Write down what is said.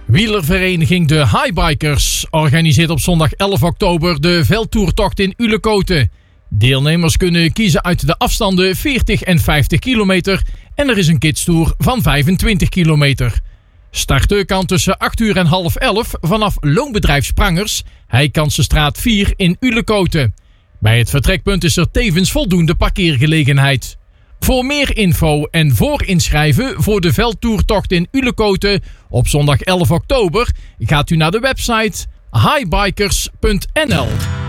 Wielervereniging De Highbikers organiseert op zondag 11 oktober de veldtoertocht in Ulekoten. Deelnemers kunnen kiezen uit de afstanden 40 en 50 kilometer en er is een kidstoer van 25 kilometer. Starten kan tussen 8 uur en half 11 vanaf Loonbedrijf Sprangers, Heikansenstraat 4 in Ulekoten. Bij het vertrekpunt is er tevens voldoende parkeergelegenheid. Voor meer info en voorinschrijven voor de veldtoertocht in Ulekoten op zondag 11 oktober gaat u naar de website highbikers.nl.